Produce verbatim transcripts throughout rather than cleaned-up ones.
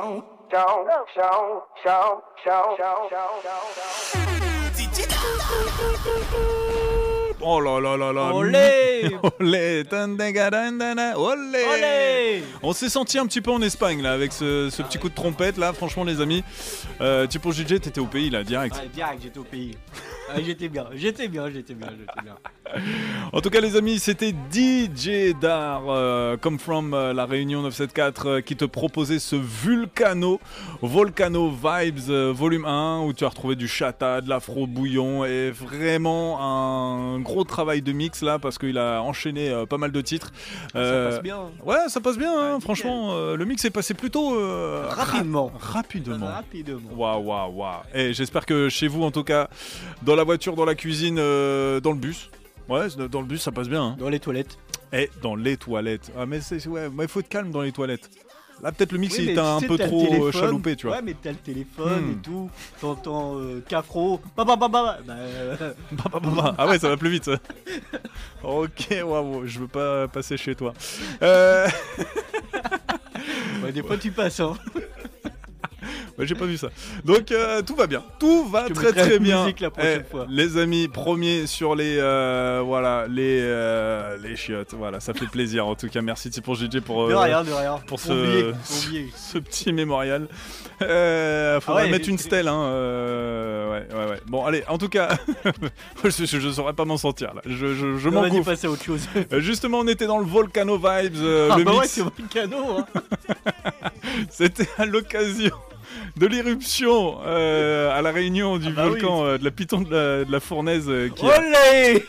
Oh là là là là. Olé. Olé. Olé. Olé. On s'est senti un petit peu en Espagne là avec ce, ce petit coup de trompette là. Franchement les amis, euh, Tipo J J, t'étais au pays là direct. Ouais, direct, j'étais au pays. Ouais, j'étais bien, j'étais bien, j'étais bien, j'étais bien. En tout cas les amis, c'était D J Dar, euh, Come From euh, la Réunion neuf cent soixante-quatres euh, qui te proposait ce Vulcano, Volcano Vibes euh, volume un où tu as retrouvé du chata, de l'afro bouillon et vraiment un gros travail de mix là parce qu'il a enchaîné euh, pas mal de titres. Euh, ça passe bien. Ouais, ça passe bien, hein, ouais, franchement. Euh, le mix est passé plutôt euh, rapidement. Ra- rapidement. Rapidement. Waouh, waouh, waouh. Et j'espère que chez vous, en tout cas, dans la voiture, dans la cuisine, euh, dans le bus. Ouais, dans le bus, ça passe bien. Hein. Dans les toilettes. Et dans les toilettes. Ah, mais c'est ouais, il faut être calme dans les toilettes. Là, peut-être le mix oui, est un tu sais, peu trop téléphone, chaloupé, tu vois. Ouais, mais t'as le téléphone hmm. et tout. T'entends euh, Cafro. Bah, bah, bah, bah, bah, euh... bah, bah, bah, bah. Ah ouais, ça va plus vite. Ça. Ok, waouh, je veux pas passer chez toi. Euh... ouais, des fois, tu passes, hein. Ouais, j'ai pas vu ça. Donc euh, tout va bien, tout va très très bien. La prochaine eh, fois. Les amis, premier sur les euh, voilà les euh, les chiottes. Voilà, ça fait plaisir en tout cas. Merci Tipo J J pour euh, de rien, de rien. pour ce oublié, ce petit mémorial. Euh, faudrait ah ouais, mettre une stèle. Hein, euh, ouais, ouais, ouais. Bon, allez. En tout cas, je, je, je saurais pas m'en sortir là. Je je, je m'en gouffre. Passer à autre chose. Justement, on était dans le Volcano Vibes. Euh, ah le bah mix. ouais, c'est Volcano. Hein. C'était à l'occasion de l'éruption euh, à la Réunion du ah bah volcan oui. euh, de la Piton de la, de la Fournaise euh, qui Olé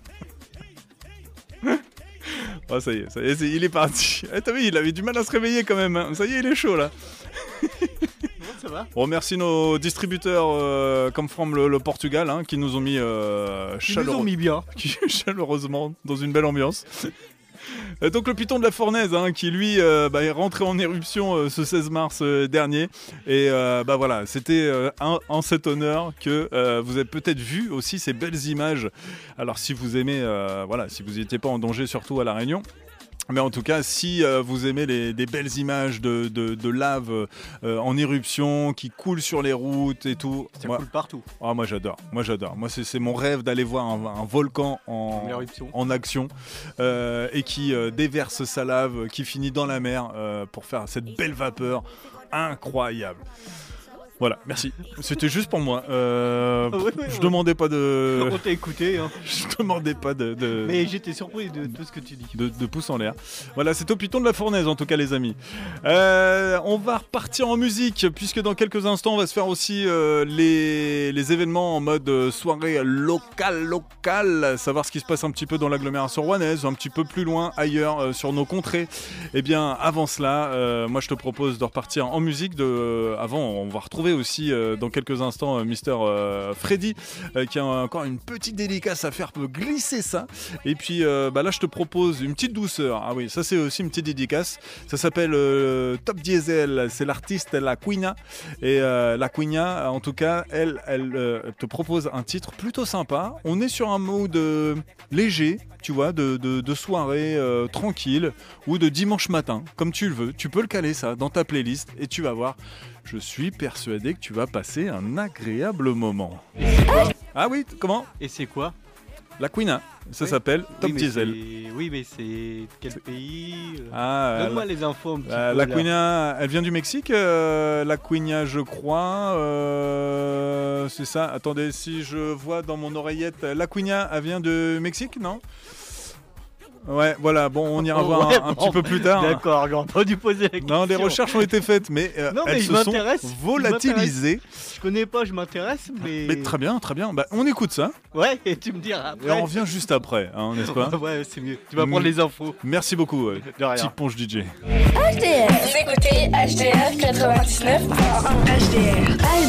a... oh ça y est, ça y est c'est, il est parti. Eh, t'as vu, il avait du mal à se réveiller quand même, hein. Ça y est, il est chaud là. Bon, ça va. On remercie nos distributeurs euh, comme From le, le Portugal hein, qui nous ont mis, euh, qui chaleureux... nous ont mis bien. qui, chaleureusement dans une belle ambiance. Donc le Piton de la Fournaise hein, qui lui euh, bah, est rentré en éruption euh, ce seize mars euh, dernier et euh, bah voilà c'était euh, un, en cet honneur que euh, vous avez peut-être vu aussi ces belles images. Alors si vous aimez euh, voilà si vous n'étiez pas en danger surtout à la Réunion. Mais en tout cas, si euh, vous aimez les, des belles images de, de, de lave euh, en éruption qui coule sur les routes et tout, ça moi, coule partout. Ah, moi j'adore, moi j'adore. Moi c'est, c'est mon rêve d'aller voir un, un volcan en, en action euh, et qui euh, déverse sa lave, qui finit dans la mer euh, pour faire cette belle vapeur incroyable. Voilà, merci. C'était juste pour moi. Euh, ah ouais, ouais, je ouais. demandais pas de. On t'a écouté. Hein. Je demandais pas de, de. Mais j'étais surpris de tout ce que tu dis. De, de pouces en l'air. Voilà, c'est au Piton de la Fournaise en tout cas, les amis. Euh, on va repartir en musique puisque dans quelques instants, on va se faire aussi euh, les, les événements en mode euh, soirée locale, locale. Savoir ce qui se passe un petit peu dans l'agglomération rouennaise, un petit peu plus loin, ailleurs, euh, sur nos contrées. Eh bien, avant cela, euh, moi je te propose de repartir en musique. De, euh, avant, on va retrouver aussi euh, dans quelques instants euh, Mister euh, Freddy euh, qui a encore une petite dédicace à faire pour glisser ça et puis euh, bah là je te propose une petite douceur. Ah oui, ça c'est aussi une petite dédicace, ça s'appelle euh, Top Diesel, c'est l'artiste La Quina et euh, La Quina en tout cas elle, elle euh, te propose un titre plutôt sympa. On est sur un mode euh, léger, tu vois, de, de, de soirée euh, tranquille ou de dimanche matin, comme tu le veux. Tu peux le caler ça dans ta playlist et tu vas voir, je suis persuadé que tu vas passer un agréable moment. Ah oui, comment ? Et c'est quoi ? La Quina, ça oui. s'appelle Top oui, Diesel. C'est... Oui, mais c'est quel pays ? Ah, donne-moi la... les infos un petit euh, peu. La là. Quina, elle vient du Mexique. Euh, la Quina, je crois. Euh, c'est ça. Attendez, si je vois dans mon oreillette, La Quina, elle vient de Mexique, non ? Ouais, voilà, bon, on ira voir ouais, un, un bon, petit peu plus tard. D'accord, j'aurais pas dû poser la question. Non, les recherches ont été faites, mais, euh, non, mais elles je se m'intéresse, sont volatilisées. Je, je connais pas, je m'intéresse, mais... Mais très bien, très bien. Bah, on écoute ça. Ouais, et tu me diras après. Et on revient juste après, hein, n'est-ce pas ? Ouais, c'est mieux. Tu vas prendre les infos. Merci beaucoup, euh, de rien. Petit Ponche D J. H D R. Vous écoutez H D R quatre-vingt-dix-neuf point un. H D R.